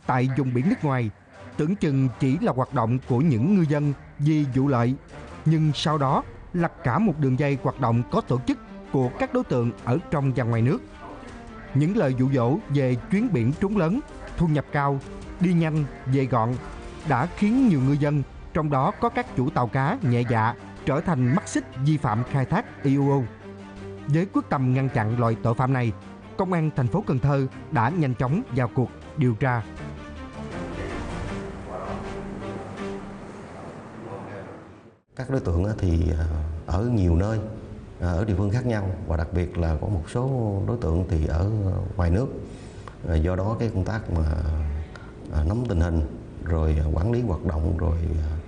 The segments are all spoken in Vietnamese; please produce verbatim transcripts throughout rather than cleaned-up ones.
tại vùng biển nước ngoài, tưởng chừng chỉ là hoạt động của những ngư dân vì vụ lợi, nhưng sau đó là cả một đường dây hoạt động có tổ chức của các đối tượng ở trong và ngoài nước. Những lời dụ dỗ về chuyến biển trúng lớn, thu nhập cao, đi nhanh, về gọn đã khiến nhiều ngư dân, trong đó có các chủ tàu cá nhẹ dạ, trở thành mắt xích vi phạm khai thác i u u. Với quyết tâm ngăn chặn loại tội phạm này, Công an thành phố Cần Thơ đã nhanh chóng vào cuộc điều tra. Các đối tượng thì ở nhiều nơi, ở địa phương khác nhau, và đặc biệt là có một số đối tượng thì ở ngoài nước. Do đó cái công tác mà nắm tình hình, rồi quản lý hoạt động, rồi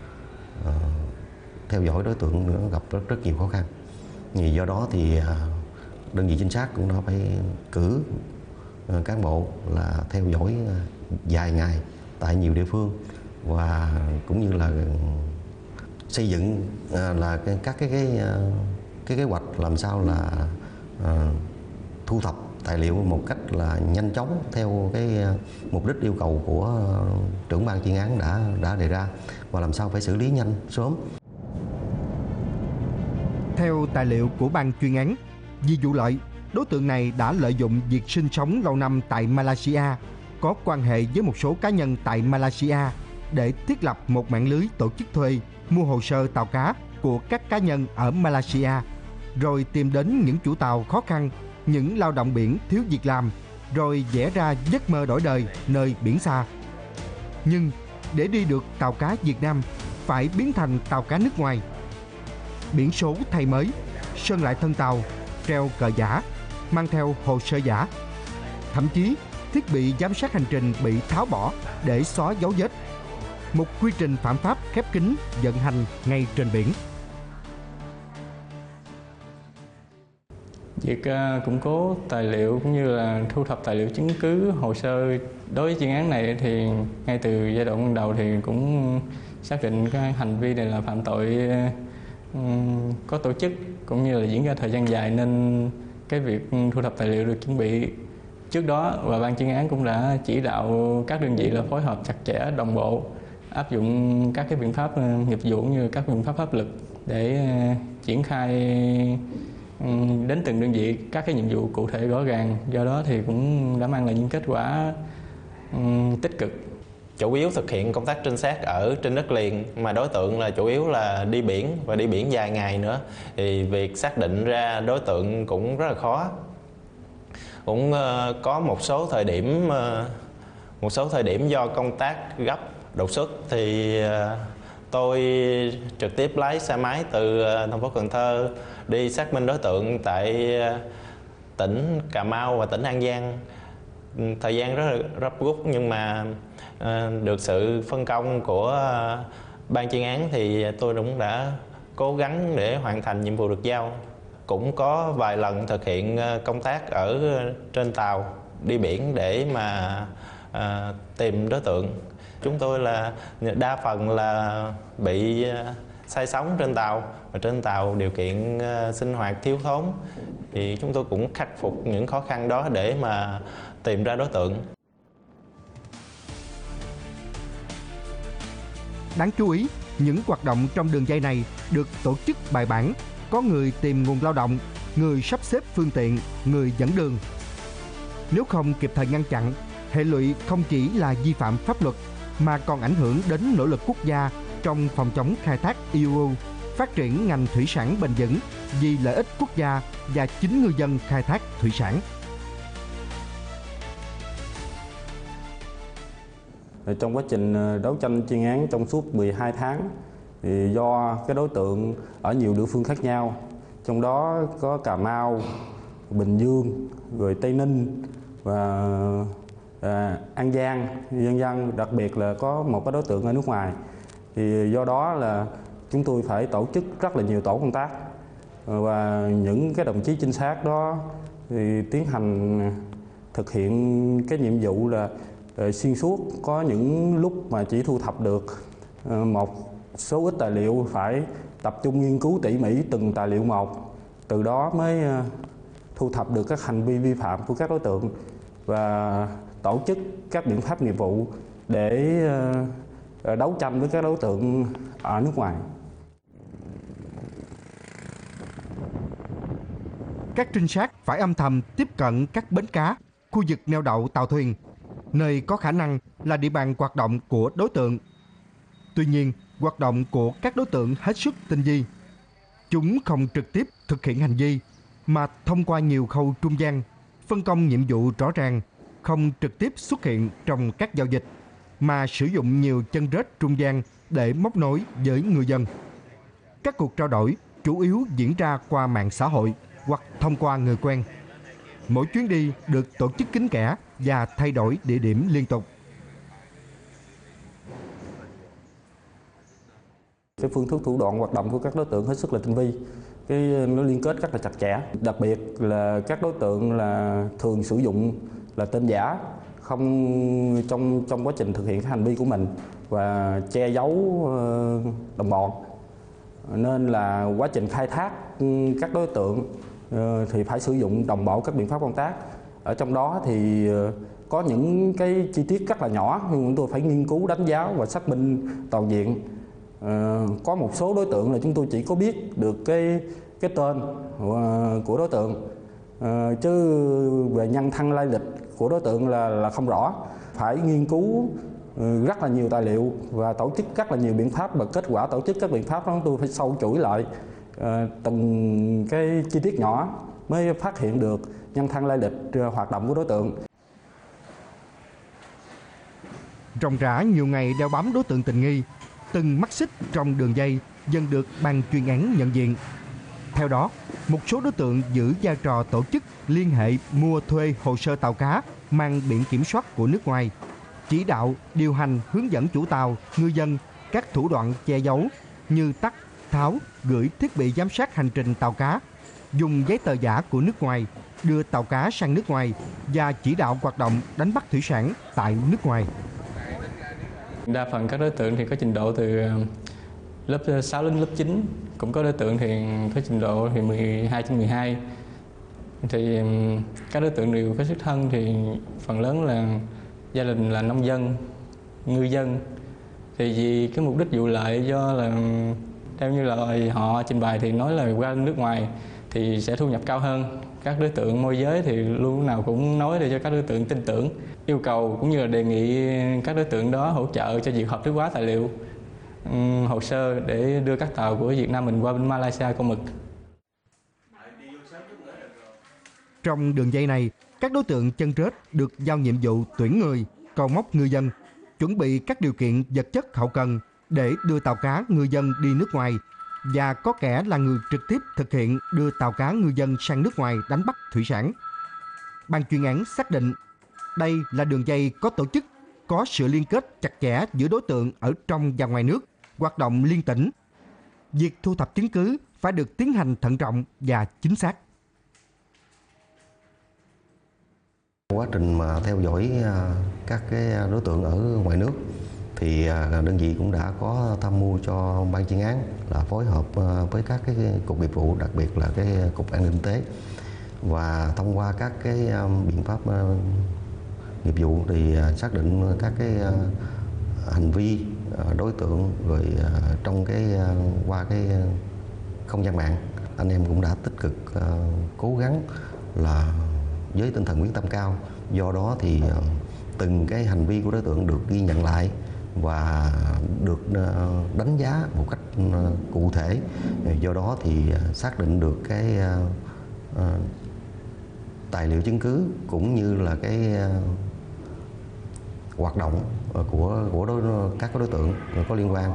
theo dõi đối tượng nó gặp rất, rất nhiều khó khăn. Vì do đó thì đơn vị trinh sát cũng đã phải cử cán bộ là theo dõi dài ngày tại nhiều địa phương, và cũng như là xây dựng là các cái cái cái kế hoạch làm sao là uh, thu thập tài liệu một cách là nhanh chóng theo cái mục đích yêu cầu của trưởng ban chuyên án đã đã đề ra, và làm sao phải xử lý nhanh sớm. Theo tài liệu của ban chuyên án, vì vụ lợi, đối tượng này đã lợi dụng việc sinh sống lâu năm tại Malaysia, có quan hệ với một số cá nhân tại Malaysia để thiết lập một mạng lưới tổ chức thuê, mua hồ sơ tàu cá của các cá nhân ở Malaysia, rồi tìm đến những chủ tàu khó khăn, những lao động biển thiếu việc làm, rồi vẽ ra giấc mơ đổi đời nơi biển xa. Nhưng để đi được tàu cá Việt Nam, phải biến thành tàu cá nước ngoài. Biển số thay mới, sơn lại thân tàu, treo cờ giả, mang theo hồ sơ giả. Thậm chí, thiết bị giám sát hành trình bị tháo bỏ để xóa dấu vết. Một quy trình phạm pháp khép kín vận hành ngay trên biển. Việc uh, củng cố tài liệu cũng như là thu thập tài liệu chứng cứ hồ sơ đối với chuyên án này thì ngay từ giai đoạn ban đầu thì cũng xác định cái hành vi này là phạm tội uh, có tổ chức cũng như là diễn ra thời gian dài, nên cái việc thu thập tài liệu được chuẩn bị trước đó, và ban chuyên án cũng đã chỉ đạo các đơn vị là phối hợp chặt chẽ, đồng bộ, áp dụng các cái biện pháp nghiệp vụ như các biện pháp pháp lực để uh, triển khai đến từng đơn vị các cái nhiệm vụ cụ thể rõ ràng. Do đó thì cũng đã mang lại những kết quả um, tích cực. Chủ yếu thực hiện công tác trinh sát ở trên đất liền, mà đối tượng là chủ yếu là đi biển và đi biển dài ngày nữa, thì việc xác định ra đối tượng cũng rất là khó. Cũng uh, có một số thời điểm uh, một số thời điểm do công tác gấp đột xuất thì uh, tôi trực tiếp lái xe máy từ thành phố Cần Thơ đi xác minh đối tượng tại tỉnh Cà Mau và tỉnh An Giang. Thời gian rất là gấp rút, nhưng mà được sự phân công của ban chuyên án thì tôi cũng đã cố gắng để hoàn thành nhiệm vụ được giao. Cũng có vài lần thực hiện công tác ở trên tàu đi biển để mà à, tìm đối tượng. Chúng tôi là đa phần là bị say sóng trên tàu, và trên tàu điều kiện sinh hoạt thiếu thốn, thì chúng tôi cũng khắc phục những khó khăn đó để mà tìm ra đối tượng. Đáng chú ý, những hoạt động trong đường dây này được tổ chức bài bản, có người tìm nguồn lao động, người sắp xếp phương tiện, người dẫn đường. Nếu không kịp thời ngăn chặn, hệ lụy không chỉ là vi phạm pháp luật mà còn ảnh hưởng đến nỗ lực quốc gia trong phòng chống khai thác i u u, phát triển ngành thủy sản bền vững vì lợi ích quốc gia và chính ngư dân khai thác thủy sản. Trong quá trình đấu tranh chuyên án trong suốt mười hai tháng, thì do cái đối tượng ở nhiều địa phương khác nhau, trong đó có Cà Mau, Bình Dương, rồi Tây Ninh và à, An Giang, dân dân, đặc biệt là có một cái đối tượng ở nước ngoài, thì do đó là chúng tôi phải tổ chức rất là nhiều tổ công tác, và những cái đồng chí trinh sát đó thì tiến hành thực hiện cái nhiệm vụ là xuyên suốt. Có những lúc mà chỉ thu thập được một số ít tài liệu, phải tập trung nghiên cứu tỉ mỉ từng tài liệu một, từ đó mới thu thập được các hành vi vi phạm của các đối tượng và tổ chức các biện pháp nghiệp vụ để đấu tranh với các đối tượng ở nước ngoài. Các trinh sát phải âm thầm tiếp cận các bến cá, khu vực neo đậu tàu thuyền, nơi có khả năng là địa bàn hoạt động của đối tượng. Tuy nhiên, hoạt động của các đối tượng hết sức tinh vi. Chúng không trực tiếp thực hiện hành vi, mà thông qua nhiều khâu trung gian, phân công nhiệm vụ rõ ràng, không trực tiếp xuất hiện trong các giao dịch, mà sử dụng nhiều chân rết trung gian để móc nối với người dân. Các cuộc trao đổi chủ yếu diễn ra qua mạng xã hội hoặc thông qua người quen. Mỗi chuyến đi được tổ chức kín kẽ và thay đổi địa điểm liên tục. Cái phương thức thủ đoạn hoạt động của các đối tượng hết sức là tinh vi, cái nó liên kết rất là chặt chẽ. Đặc biệt là các đối tượng là thường sử dụng là tên giả không trong trong quá trình thực hiện hành vi của mình và che giấu đồng bọn, nên là quá trình khai thác các đối tượng thì phải sử dụng đồng bộ các biện pháp công tác. Ở trong đó thì có những cái chi tiết rất là nhỏ nhưng chúng tôi phải nghiên cứu, đánh giá và xác minh toàn diện. À, có một số đối tượng là chúng tôi chỉ có biết được cái cái tên của đối tượng, à, chứ về nhân thân lai lịch của đối tượng là là không rõ. Phải nghiên cứu rất là nhiều tài liệu và tổ chức rất là nhiều biện pháp, và kết quả tổ chức các biện pháp đó chúng tôi phải sâu chuỗi lại à, từng cái chi tiết nhỏ mới phát hiện được nhân thân lai lịch hoạt động của đối tượng. Ròng rã nhiều ngày đeo bám đối tượng tình nghi, từng mắt xích trong đường dây dần được ban chuyên án nhận diện. Theo đó, một số đối tượng giữ vai trò tổ chức liên hệ mua thuê hồ sơ tàu cá mang biển kiểm soát của nước ngoài, chỉ đạo, điều hành, hướng dẫn chủ tàu, ngư dân các thủ đoạn che giấu như tắt, tháo, gửi thiết bị giám sát hành trình tàu cá, dùng giấy tờ giả của nước ngoài, đưa tàu cá sang nước ngoài và chỉ đạo hoạt động đánh bắt thủy sản tại nước ngoài. Đa phần các đối tượng thì có trình độ từ lớp sáu đến lớp chín, cũng có đối tượng thì có trình độ thì mười hai trên mười hai. Thì các đối tượng đều có xuất thân thì phần lớn là gia đình là nông dân, ngư dân. Thì vì cái mục đích vụ lợi, do là theo như lời họ trình bày thì nói là qua nước ngoài thì sẽ thu nhập cao hơn. Các đối tượng môi giới thì lúc nào cũng nói để cho các đối tượng tin tưởng, yêu cầu cũng như là đề nghị các đối tượng đó hỗ trợ cho việc hợp thức hóa tài liệu, um, hồ sơ để đưa các tàu của Việt Nam mình qua bên Malaysia câu mực. Trong đường dây này, các đối tượng chân rết được giao nhiệm vụ tuyển người, câu móc ngư dân, chuẩn bị các điều kiện vật chất hậu cần để đưa tàu cá ngư dân đi nước ngoài, và có kẻ là người trực tiếp thực hiện đưa tàu cá ngư dân sang nước ngoài đánh bắt thủy sản. Ban chuyên án xác định đây là đường dây có tổ chức, có sự liên kết chặt chẽ giữa đối tượng ở trong và ngoài nước, hoạt động liên tỉnh. Việc thu thập chứng cứ phải được tiến hành thận trọng và chính xác. Quá trình mà theo dõi các cái đối tượng ở ngoài nước thì đơn vị cũng đã có tham mưu cho ban chuyên án là phối hợp với các cái cục nghiệp vụ, đặc biệt là cái cục an ninh kinh tế, và thông qua các cái biện pháp nghiệp vụ thì xác định các cái hành vi đối tượng rồi trong cái qua cái không gian mạng. Anh em cũng đã tích cực cố gắng là với tinh thần quyết tâm cao, do đó thì từng cái hành vi của đối tượng được ghi nhận lại và được đánh giá một cách cụ thể, do đó thì xác định được cái tài liệu chứng cứ cũng như là cái hoạt động của của đối, các đối tượng có liên quan.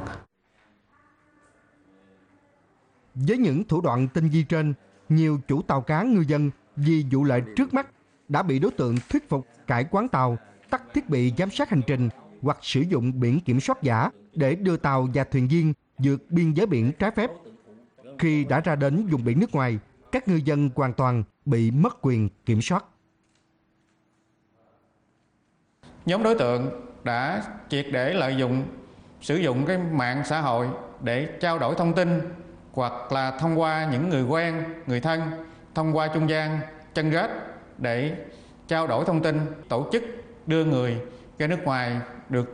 Với những thủ đoạn tinh vi trên, nhiều chủ tàu cá ngư dân vì vụ lợi trước mắt đã bị đối tượng thuyết phục cải quán tàu, tắt thiết bị giám sát hành trình hoặc sử dụng biển kiểm soát giả để đưa tàu và thuyền viên vượt biên giới biển trái phép. Khi đã ra đến vùng biển nước ngoài, các ngư dân hoàn toàn bị mất quyền kiểm soát. Nhóm đối tượng đã triệt để lợi dụng sử dụng cái mạng xã hội để trao đổi thông tin, hoặc là thông qua những người quen, người thân, thông qua trung gian, chân rết để trao đổi thông tin, tổ chức đưa người ra nước ngoài được